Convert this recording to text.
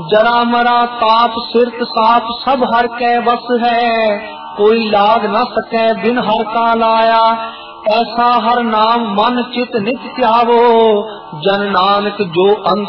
जरा मरा ताप सिरत साप सब हर कै बस है, कोई लाग न सकै बिन हर का लाया। ऐसा हर नाम मन चित नित ध्यावो, जन नानक जो अंत